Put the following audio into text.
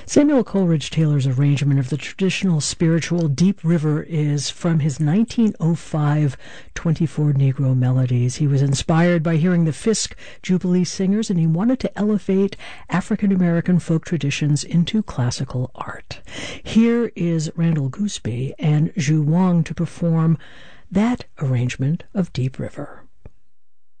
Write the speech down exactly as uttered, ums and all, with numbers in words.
Samuel Coleridge Taylor's arrangement of the traditional spiritual Deep River is from his nineteen oh five twenty-four Negro Melodies. He was inspired by hearing the Fisk Jubilee Singers, and he wanted to elevate African-American folk traditions into classical art. Here is Randall Gooseby and Zhu Wang to perform that arrangement of Deep River.